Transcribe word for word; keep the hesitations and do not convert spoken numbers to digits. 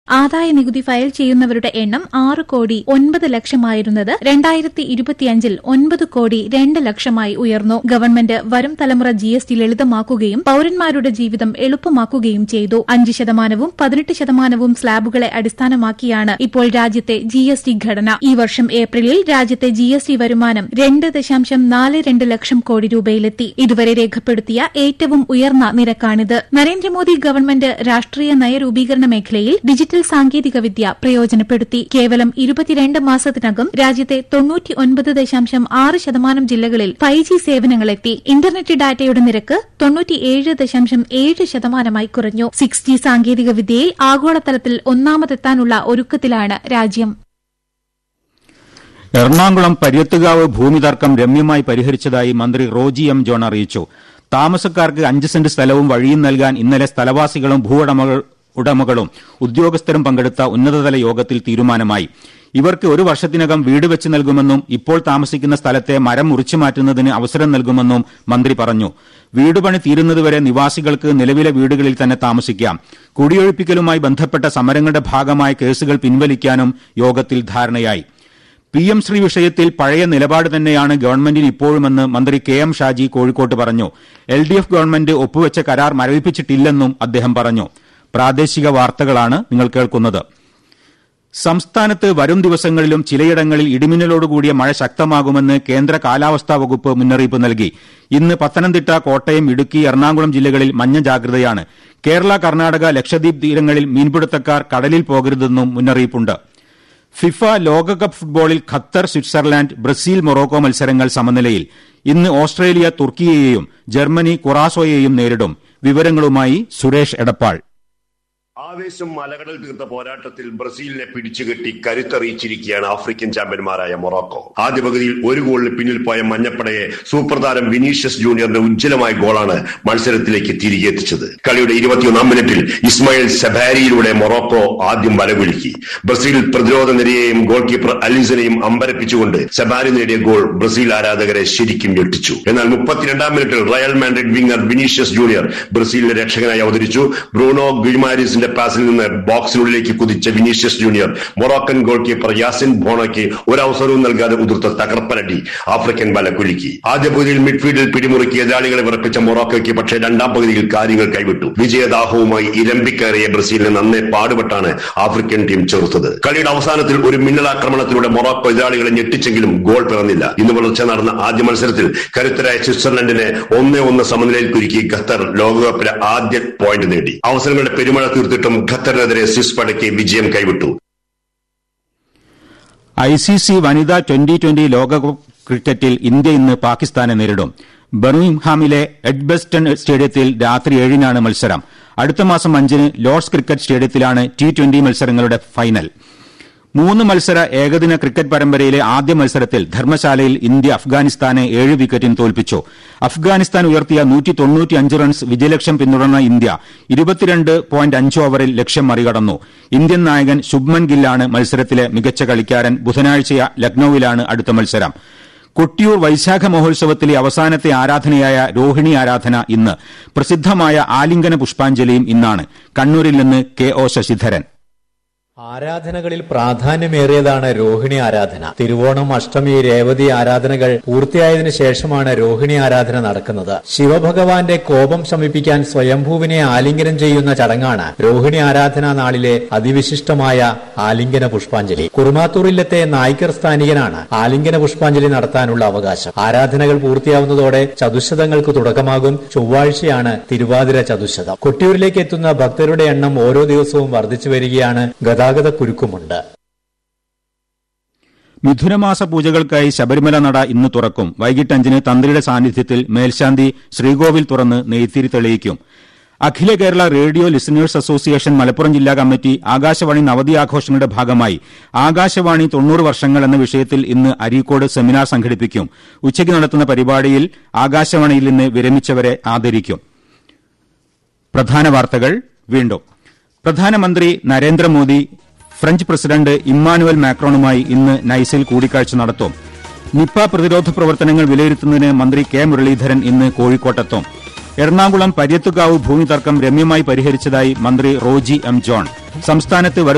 ആദായ നികുതി ഫയൽ ചെയ്യുന്നവരുടെ എണ്ണം ആറ് കോടി ഒൻപത് ലക്ഷമായിരുന്നത് രണ്ടായിരത്തി ഇരുപത്തിയഞ്ചിൽ ഒൻപത് കോടി രണ്ട് ലക്ഷമായി ഉയർന്നു. ഗവൺമെന്റ് വരും തലമുറ ജി എസ് ടി ലളിതമാക്കുകയും പൌരന്മാരുടെ ജീവിതം എളുപ്പമാക്കുകയും ചെയ്തു. അഞ്ച് ശതമാനവും പതിനെട്ട് ശതമാനവും സ്ലാബുകളെ അടിസ്ഥാനമാക്കിയാണ് ഇപ്പോൾ രാജ്യത്തെ ജി എസ് ടി ഘടന. ഈ വർഷം ഏപ്രിലിൽ രാജ്യത്തെ ജി എസ് ടി വരുമാനം രണ്ട് ദശാംശം നാല് രണ്ട് ലക്ഷം കോടി രൂപയിലെത്തി. ഇതുവരെ രേഖപ്പെടുത്തിയ ഏറ്റവും ഉയർന്ന നിരക്കാണിത്. നരേന്ദ്രമോദി ഗവൺമെന്റ് രാഷ്ട്രീയ നയരൂപീകരണ മേഖലയിൽ ഡിജിറ്റൽ സാങ്കേതികവിദ്യ പ്രയോജനപ്പെടുത്തി. കേവലം ഇരുപത്തിരണ്ട് മാസത്തിനകം രാജ്യത്തെ തൊണ്ണൂറ്റിയൊൻപത് ദശാംശം ആറ് ശതമാനം ജില്ലകളിൽ ഫൈവ് ജി സേവനങ്ങളെത്തി. ഇന്റർനെറ്റ് ഡാറ്റയുടെ നിരക്ക് തൊണ്ണൂറ്റിയേഴ് ദശാംശം ഏഴ് ശതമാനമായി കുറഞ്ഞു. സിക്സ് ജി സാങ്കേതികവിദ്യയിൽ ആഗോളതലത്തിൽ ഒന്നാമതെത്താനുള്ള ഒരുക്കത്തിലാണ് രാജ്യം. എറണാകുളം പര്യത്തുകാവ് ഭൂമി തർക്കം രമ്യമായി പരിഹരിച്ചതായി മന്ത്രി റോജി എം ജോൺ അറിയിച്ചു. താമസക്കാർക്ക് അഞ്ച് സെന്റ് സ്ഥലവും വഴിയും നൽകാൻ ഇന്നലെ സ്ഥലവാസികളും ഭൂ ഉടമകളും ഉദ്യോഗസ്ഥരും പങ്കെടുത്ത ഉന്നതതല യോഗത്തിൽ തീരുമാനമായി. ഇവർക്ക് ഒരു വർഷത്തിനകം വീട് വെച്ച് നൽകുമെന്നും ഇപ്പോൾ താമസിക്കുന്ന സ്ഥലത്തെ മരം മുറിച്ചു മാറ്റുന്നതിന് അവസരം നൽകുമെന്നും മന്ത്രി പറഞ്ഞു. വീടുപണി തീരുന്നതുവരെ നിവാസികൾക്ക് നിലവിലെ വീടുകളിൽ തന്നെ താമസിക്കാം. കുടിയൊഴിപ്പിക്കലുമായി ബന്ധപ്പെട്ട സമരങ്ങളുടെ ഭാഗമായ കേസുകൾ പിൻവലിക്കാനും യോഗത്തിൽ ധാരണയായി. പി എം ശ്രീ വിഷയത്തിൽ പഴയ നിലപാട് തന്നെയാണ് ഗവൺമെന്റിന് ഇപ്പോഴുമെന്ന് മന്ത്രി കെ എം ഷാജി കോഴിക്കോട്ട് പറഞ്ഞു. എൽ ഡി എഫ് ഗവൺമെന്റ് ഒപ്പുവെച്ച കരാർ മരവിപ്പിച്ചിട്ടില്ലെന്നും അദ്ദേഹം പറഞ്ഞു. പ്രാദേശിക വാർത്തകളാണ് നിങ്ങൾ കേൾക്കുന്നത്. സംസ്ഥാനത്ത് വരും ദിവസങ്ങളിലും ചിലയിടങ്ങളിൽ ഇടിമിന്നലോടുകൂടിയ മഴ ശക്തമാകുമെന്ന് കേന്ദ്ര കാലാവസ്ഥാ വകുപ്പ് മുന്നറിയിപ്പ് നൽകി. ഇന്ന് പത്തനംതിട്ട, കോട്ടയം, ഇടുക്കി, എറണാകുളം ജില്ലകളിൽ മഞ്ഞ ജാഗ്രതയാണ്. കേരള, കർണാടക, ലക്ഷദ്വീപ് തീരങ്ങളിൽ മീൻപിടുത്തക്കാർ കടലിൽ പോകരുതെന്നും മുന്നറിയിപ്പുണ്ട്. ഫിഫ ലോകകപ്പ് ഫുട്ബോളിൽ ഖത്തർ, സ്വിറ്റ്സർലാൻഡ്, ബ്രസീൽ, മൊറോക്കോ മത്സരങ്ങൾ സമനിലയിൽ. ഇന്ന് ഓസ്ട്രേലിയ തുർക്കിയെയും ജർമ്മനി കുറാസോയെയും നേരിടും. വിവരങ്ങളുമായി സുരേഷ് എടപ്പാൾ. ആവേശം മലകടൽ തീർത്ത പോരാട്ടത്തിൽ ബ്രസീലിനെ പിടിച്ചുകെട്ടി കരുത്തറിയിച്ചിരിക്കുകയാണ് ആഫ്രിക്കൻ ചാമ്പ്യന്മാരായ മൊറോക്കോ. ആദ്യ പകുതിയിൽ ഒരു ഗോളിന് പിന്നിൽ പോയ മഞ്ഞപ്പടയെ സൂപ്പർ താരം വിനീഷ്യസ് ജൂനിയറിന്റെ ഉജ്ജ്വലമായ ഗോളാണ് മത്സരത്തിലേക്ക് തിരികെ എത്തിച്ചത്. കളിയുടെ ഇരുപത്തിയൊന്നാം മിനിറ്റിൽ ഇസ്മായിൽ സെബാരിയിലൂടെ മൊറോക്കോ ആദ്യം വലകുലുക്കി. ബ്രസീൽ പ്രതിരോധ നിരയെയും ഗോൾ കീപ്പർ അലിസനെയും അമ്പരപ്പിച്ചുകൊണ്ട് സെബാരി നേടിയ ഗോൾ ബ്രസീൽ ആരാധകരെ ശരിക്കും ഞെട്ടിച്ചു. എന്നാൽ മുപ്പത്തിരണ്ടാം മിനിറ്റിൽ Real Madrid winger Vinicius junior ബ്രസീലിന്റെ രക്ഷകനായി അവതരിച്ചു. ബ്രൂണോ ഗുയിമാരിസിന്റെ പാസിൽ നിന്ന് ബോക്സിനുള്ളിലേക്ക് കുതിച്ച Vinicius junior Moroccan goal keeper Yasin ബോണോയ്ക്ക് ഒരവസരവും നൽകാതെ ഉതിർത്ത തകർപ്പനടി ആഫ്രിക്കൻ വല കുലുക്കി. ആദ്യ പകുതിയിൽ മിഡ്ഫീൽഡിൽ പിടിമുറുക്കി എതിരാളികളെ വിറപ്പിച്ച മൊറോക്കോയ്ക്ക് പക്ഷേ രണ്ടാം പകുതിയിൽ കാര്യങ്ങൾ കൈവിട്ടു. വിജയദാഹവുമായി ഇരമ്പിക്കയറിയ ബ്രസീലിനെ നന്നേ പാടുപെട്ടാണ് ആഫ്രിക്കൻ ടീം ചെറുത്തത്. കളിയുടെ അവസാനത്തിൽ ഒരു മിന്നലാക്രമണത്തിലൂടെ മൊറോക്കോ എതിരാളികളെ ഞെട്ടിച്ചെങ്കിലും ഗോൾ പിറന്നില്ല. ഇന്ന് പുലർച്ചെ നടന്ന ആദ്യ മത്സരത്തിൽ കരുത്തരായ സ്വിറ്റ്സർലൻഡിനെ ഒന്നേ ഒന്ന് സമനിലയിൽ കുരുക്കി ഖത്തർ ലോകകപ്പിലെ ആദ്യ പോയിന്റ് നേടി. അവസരങ്ങളുടെ പെരുമഴ തീർത്തിട്ടും ഖത്തറിനെതിരെ സ്വിസ് പടയ്ക്ക് വിജയം കൈവിട്ടു. ഐ സി സി വനിതാ ട്വന്റി ട്വന്റി ലോകകപ്പ് ക്രിക്കറ്റിൽ ഇന്ത്യ ഇന്ന് പാകിസ്ഥാനെ നേരിടും. ബർമിംഗ്ഹാമിലെ എഡ്ബസ്റ്റൺ സ്റ്റേഡിയത്തിൽ രാത്രി ഏഴിനാണ് മത്സരം. അടുത്ത മാസം അഞ്ചിന് ലോർഡ്സ് ക്രിക്കറ്റ് സ്റ്റേഡിയത്തിലാണ് ടി ട്വന്റി മത്സരങ്ങളുടെ ഫൈനൽ. മൂന്ന് മത്സര ഏകദിന ക്രിക്കറ്റ് പരമ്പരയിലെ ആദ്യ മത്സരത്തിൽ ധർമ്മശാലയിൽ ഇന്ത്യ അഫ്ഗാനിസ്ഥാനെ ഏഴ് വിക്കറ്റിന് തോൽപ്പിച്ചു. അഫ്ഗാനിസ്ഥാൻ ഉയർത്തിയ നൂറ്റി തൊണ്ണൂറ്റിയഞ്ച് റൺസ് വിജയലക്ഷ്യം പിന്തുടർന്ന ഇന്ത്യ ഇരുപത്തിരണ്ട് പോയിന്റ് അഞ്ച് ഓവറിൽ ലക്ഷ്യം മറികടന്നു. ഇന്ത്യൻ നായകൻ ശുഭ്മൻ ഗില്ലാണ് മത്സരത്തിലെ മികച്ച കളിക്കാരൻ. ബുധനാഴ്ച ലക്നൌവിലാണ് അടുത്ത മത്സരം. കൊട്ടിയൂർ വൈശാഖ മഹോത്സവത്തിലെ അവസാനത്തെ ആരാധനയായ രോഹിണി ആരാധന ഇന്ന്. പ്രസിദ്ധമായ ആലിംഗന പുഷ്പാഞ്ജലിയും ഇന്നാണ്. കണ്ണൂരിൽ നിന്ന് കെ ഒ ശശിധരൻ. ആരാധനകളിൽ പ്രാധാന്യമേറിയതാണ് രോഹിണി ആരാധന. തിരുവോണം, അഷ്ടമി, രേവതി ആരാധനകൾ പൂർത്തിയായതിനു ശേഷമാണ് രോഹിണി ആരാധന നടക്കുന്നത്. ശിവഭഗവാന്റെ കോപം ശമിപ്പിക്കാൻ സ്വയംഭൂവിനെ ആലിംഗനം ചെയ്യുന്ന ചടങ്ങാണ് രോഹിണി ആരാധനാ നാളിലെ അതിവിശിഷ്ടമായ ആലിംഗന പുഷ്പാഞ്ജലി. കുറുമാത്തൂരിലത്തെ നായ്ക്കർ സ്ഥാനികനാണ് ആലിംഗന പുഷ്പാഞ്ജലി നടത്താനുള്ള അവകാശം. ആരാധനകൾ പൂർത്തിയാവുന്നതോടെ ചതുശതങ്ങൾക്ക് തുടക്കമാകും. ചൊവ്വാഴ്ചയാണ് തിരുവാതിര ചതുശതം. കൊട്ടിയൂരിലേക്ക് എത്തുന്ന ഭക്തരുടെ എണ്ണം ഓരോ ദിവസവും വർദ്ധിച്ചു വരികയാണ്. ഗതാഗത കുരുക്കുമുണ്ട്. മിഥുനമാസ പൂജകൾക്കായി ശബരിമല നട ഇന്ന് തുറക്കും. വൈകിട്ട് അഞ്ചിന് തന്ത്രിയുടെ സാന്നിധ്യത്തിൽ മേൽശാന്തി ശ്രീകോവിൽ തുറന്ന് നെയ്ത്തിരി തെളിയിക്കും. അഖില Kerala radio listeners association Malappuram ജില്ലാ കമ്മിറ്റി ആകാശവാണി നവതി ആഘോഷങ്ങളുടെ ഭാഗമായി ആകാശവാണി തൊണ്ണൂറ് വർഷങ്ങൾ എന്ന വിഷയത്തിൽ ഇന്ന് അരീക്കോട് സെമിനാർ സംഘടിപ്പിക്കും. ഉച്ചയ്ക്ക് നടത്തുന്ന പരിപാടിയിൽ ആകാശവാണിയിൽ നിന്ന് വിരമിച്ചവരെ ആദരിക്കും. പ്രധാന വാർത്തകൾ വീണ്ടും. പ്രധാനമന്ത്രി നരേന്ദ്രമോദി ഫ്രഞ്ച് പ്രസിഡന്റ് ഇമ്മാനുവൽ മാക്രോണുമായി ഇന്ന് നൈസിൽ കൂടിക്കാഴ്ച നടത്തും. നിപ്പ പ്രതിരോധ പ്രവർത്തനങ്ങൾ വിലയിരുത്തുന്നതിന് മന്ത്രി കെ മുരളീധരൻ ഇന്ന് കോഴിക്കോട്ടെത്തും. എറണാകുളം പര്യത്തുകാവ് ഭൂമി തർക്കം രമ്യമായി പരിഹരിച്ചതായി മന്ത്രി റോജി എം ജോൺ. സംസ്ഥാനത്ത്